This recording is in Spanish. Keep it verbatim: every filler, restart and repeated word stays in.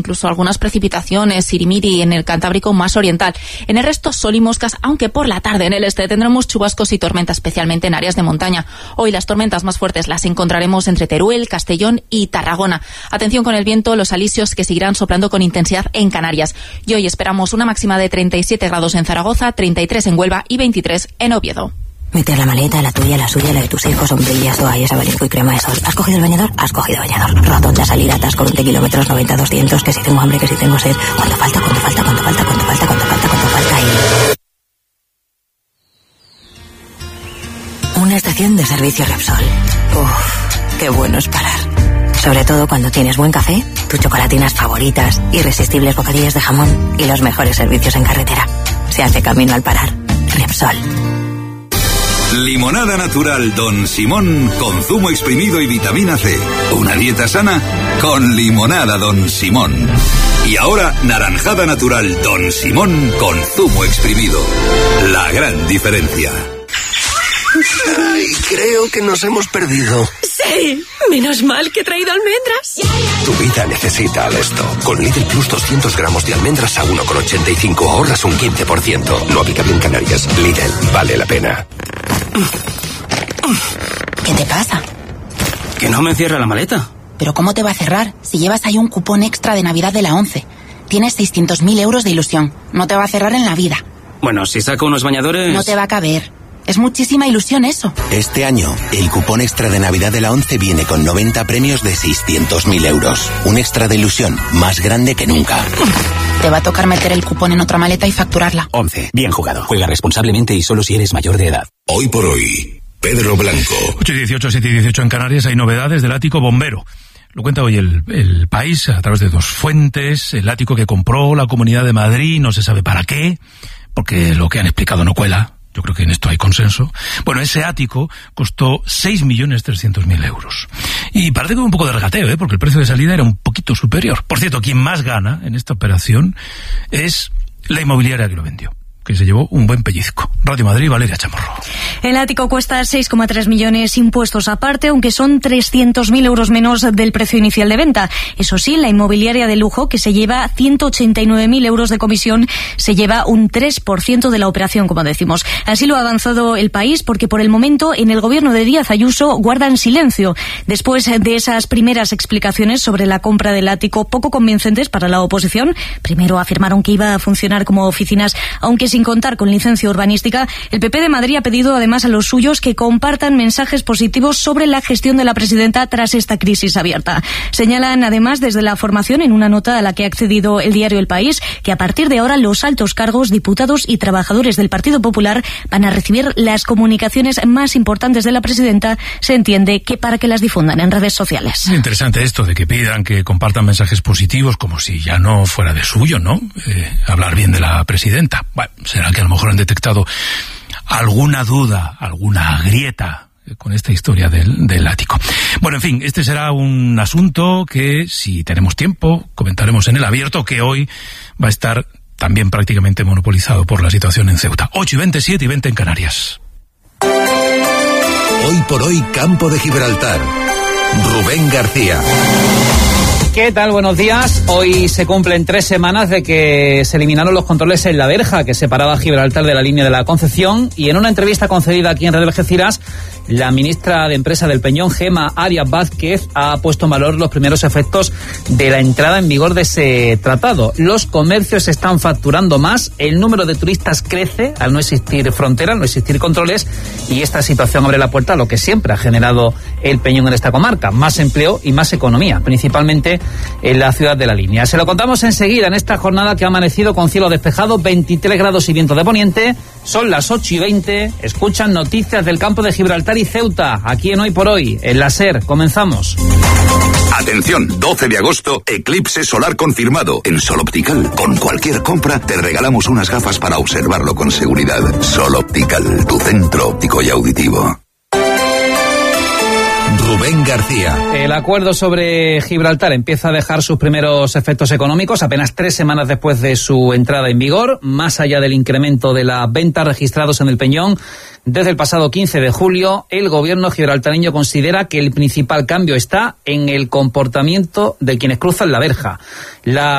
incluso algunas precipitaciones, sirimiri en el Cantábrico más oriental. En el resto sol y moscas, aunque por la tarde en el este tendremos chubascos y tormentas, especialmente en áreas de montaña. Hoy las tormentas más fuertes las encontraremos entre Teruel, Castellón y Tarragona. Atención con el viento, los alisios que seguirán soplando con intensidad en Canarias. Y hoy esperamos una máxima de treinta y siete grados en Zaragoza, treinta y tres en Huelva y veintitrés en Oviedo. Meter la maleta, la tuya, la suya, la de tus hijos, sombrillas, toallas, abanico y crema de sol. ¿Has cogido el bañador? Has cogido bañador. Rotonda, salida, atasco, veinte kilómetros, noventa, doscientos, que si tengo hambre, que si tengo sed. ¿Cuánto falta? ¿Cuánto falta? ¿Cuánto falta? ¿Cuánto falta? ¿Cuánto falta? ¿Cuánto falta? Y... una estación de servicio Repsol. Uff, qué bueno es parar. Sobre todo cuando tienes buen café, tus chocolatinas favoritas, irresistibles bocadillos de jamón y los mejores servicios en carretera. Se hace camino al parar. Repsol. Limonada natural Don Simón con zumo exprimido y vitamina C. Una dieta sana con limonada Don Simón. Y ahora naranjada natural Don Simón con zumo exprimido. La gran diferencia. Ay, creo que nos hemos perdido. Sí, menos mal que he traído almendras. Tu vida necesita Alesto. Con Lidl Plus doscientos gramos de almendras a uno con ochenta y cinco ahorras un quince por ciento. No aplica bien Canarias. Lidl, vale la pena. ¿Qué te pasa? Que no me cierra la maleta. ¿Pero cómo te va a cerrar? Si llevas ahí un cupón extra de Navidad de la ONCE. Tienes seiscientos mil euros de ilusión. No te va a cerrar en la vida. Bueno, si saco unos bañadores... No te va a caber. Es muchísima ilusión eso. Este año, el cupón extra de Navidad de la ONCE viene con noventa premios de seiscientos mil euros. Un extra de ilusión más grande que nunca. Te va a tocar meter el cupón en otra maleta y facturarla. ONCE. Bien jugado. Juega responsablemente y solo si eres mayor de edad. Hoy por hoy, Pedro Blanco. ocho y dieciocho, siete y dieciocho en Canarias. Hay novedades del ático bombero. Lo cuenta hoy el, el País a través de dos fuentes. El ático que compró la Comunidad de Madrid, no se sabe para qué, porque lo que han explicado no cuela. Yo creo que en esto hay consenso. Bueno, ese ático costó seis millones trescientos mil euros. Y parece que un poco de regateo, ¿eh? Porque el precio de salida era un poquito superior. Por cierto, quien más gana en esta operación es la inmobiliaria que lo vendió, que se llevó un buen pellizco. Radio Madrid, Valeria Chamorro. El ático cuesta seis coma tres millones impuestos aparte, aunque son trescientos mil euros menos del precio inicial de venta. Eso sí, la inmobiliaria de lujo, que se lleva ciento ochenta y nueve mil euros de comisión, se lleva un tres por ciento de la operación, como decimos. Así lo ha avanzado el País, porque por el momento en el gobierno de Díaz Ayuso guardan silencio. Después de esas primeras explicaciones sobre la compra del ático, poco convincentes para la oposición, primero afirmaron que iba a funcionar como oficinas, aunque sin contar con licencia urbanística, el P P de Madrid ha pedido además a los suyos que compartan mensajes positivos sobre la gestión de la presidenta tras esta crisis abierta. Señalan además desde la formación, en una nota a la que ha accedido el diario El País, que a partir de ahora los altos cargos, diputados y trabajadores del Partido Popular van a recibir las comunicaciones más importantes de la presidenta, se entiende que para que las difundan en redes sociales. Es interesante esto de que pidan que compartan mensajes positivos, como si ya no fuera de suyo, ¿no? Eh, hablar bien de la presidenta. Bueno, será que a lo mejor han detectado alguna duda, alguna grieta con esta historia del, del ático. Bueno, en fin, este será un asunto que, si tenemos tiempo, comentaremos en el abierto, que hoy va a estar también prácticamente monopolizado por la situación en Ceuta. ocho y veintisiete y veinte en Canarias. Hoy por hoy, Campo de Gibraltar. Rubén García. ¿Qué tal? Buenos días. Hoy se cumplen tres semanas de que se eliminaron los controles en la verja que separaba Gibraltar de la línea de la Concepción, y en una entrevista concedida aquí en Radio Algeciras, la ministra de Empresa del Peñón, Gemma Arias Vázquez, ha puesto en valor los primeros efectos de la entrada en vigor de ese tratado. Los comercios están facturando más, el número de turistas crece al no existir fronteras, no existir controles, y esta situación abre la puerta a lo que siempre ha generado el Peñón en esta comarca: más empleo y más economía, principalmente en la ciudad de La Línea. Se lo contamos enseguida en esta jornada que ha amanecido con cielo despejado, veintitrés grados y viento de poniente. Son las ocho y veinte. Escuchan noticias del campo de Gibraltar y Ceuta, aquí en Hoy por Hoy, en la SER. Comenzamos. Atención, doce de agosto, eclipse solar confirmado en Sol Optical. Con cualquier compra te regalamos unas gafas para observarlo con seguridad. Sol Optical, tu centro óptico y auditivo. Rubén García. El acuerdo sobre Gibraltar empieza a dejar sus primeros efectos económicos apenas tres semanas después de su entrada en vigor. Más allá del incremento de las ventas registrados en el Peñón desde el pasado quince de julio, el gobierno gibraltareño considera que el principal cambio está en el comportamiento de quienes cruzan la verja. La